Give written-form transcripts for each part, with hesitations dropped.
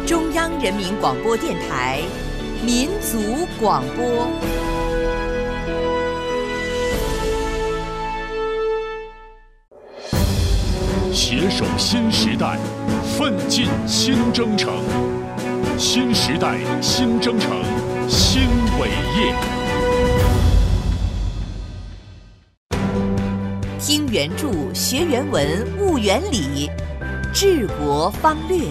中央人民广播电台民族广播。 携手新时代，奋进新征程。新时代新征程，新伟业。 听原著，学原文，悟原理，治国方略。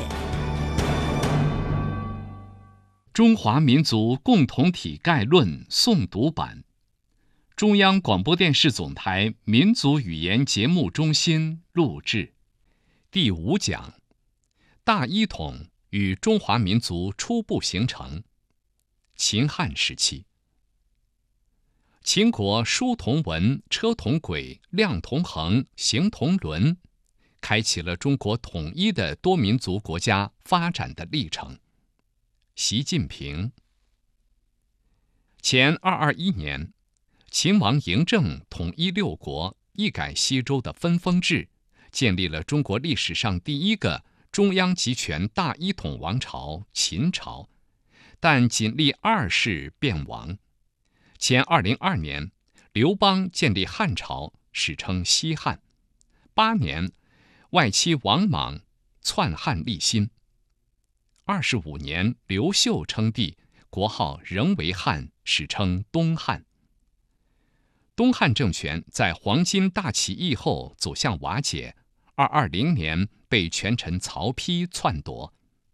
中华民族共同体概论诵读版，中央广播电视总台民族语言节目中心录制。第5讲：大一统与中华民族初步形成。秦汉时期，秦国书同文，车同轨，量同衡，形同伦，开启了中国统一的多民族国家发展的历程。习近平。前221年，秦王嬴政统一6国，一改西周的分封制，建立了中国历史上第一个中央集权大一统王朝秦朝，但仅历2世便亡。前202年，刘邦建立汉朝，史称西汉。8年，外戚王莽篡汉立新。25年，刘秀称帝，国号仍为汉，史称东汉。东汉政权在黄巾大起义后走向瓦解，220年被权臣曹丕篡夺。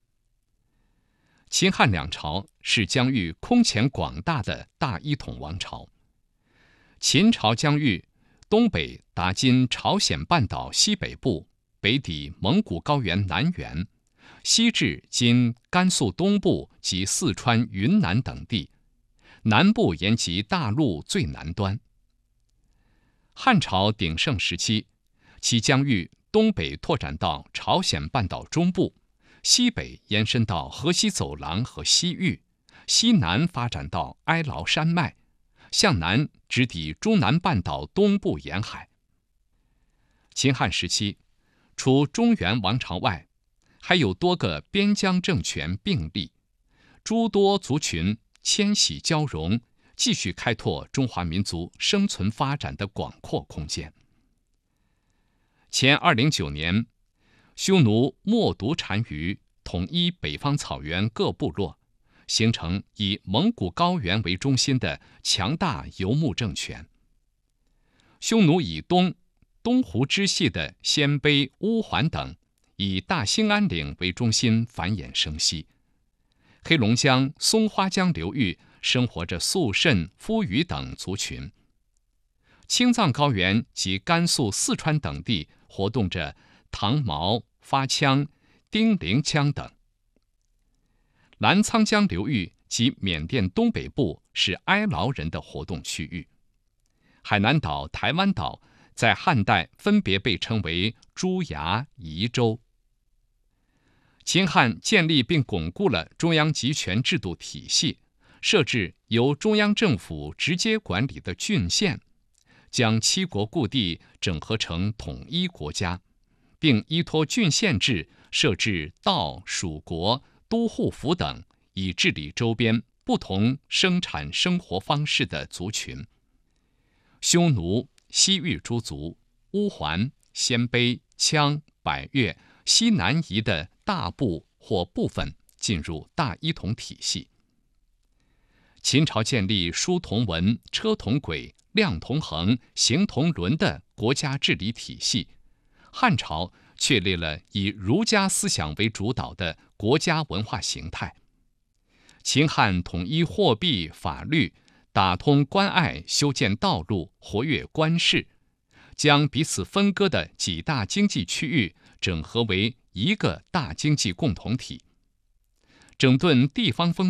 秦汉两朝是疆域空前广大的大一统王朝。秦朝疆域东北达今朝鲜半岛西北部，北抵蒙古高原南缘，西至今甘肃东部及四川、云南等地，南部延及大陆最南端。汉朝鼎盛时期，其疆域东北拓展到朝鲜半岛中部，西北延伸到河西走廊和西域，西南发展到哀牢山脉，向南直抵中南半岛东部沿海。秦汉时期，除中原王朝外，还有多个边疆政权并立，诸多族群迁徙交融，继续开拓中华民族生存发展的广阔空间。前209年，匈奴冒独单于统一北方草原各部落，形成以蒙古高原为中心的强大游牧政权。匈奴以东湖支系的鲜卑、乌桓等，以大兴安岭为中心繁衍生息。黑龙江、松花江流域生活着肃慎、夫余等族群。青藏高原及甘肃、四川等地活动着唐毛、发羌、丁零羌等。澜沧江流域及缅甸东北部是哀牢人的活动区域。海南岛、台湾岛在汉代分别被称为朱崖、夷州。秦汉建立并巩固了中央集权制度体系，设置由中央政府直接管理的郡县，将7国故地整合成统一国家，并依托郡县制设置道、属国、都护府等，以治理周边不同生产生活方式的族群。匈奴、西域诸族、乌桓、鲜卑、羌、百越、西南夷的大部或部分进入大一统体系。秦朝建立书同文、车同轨、量同衡、形同伦的国家治理体系。汉朝确立了以儒家思想为主导的国家文化形态。秦汉统一货币、法律，打通关隘，修建道路，活跃官市，将彼此分割的几大经济区域整合为一个大经济共同体，整顿地方封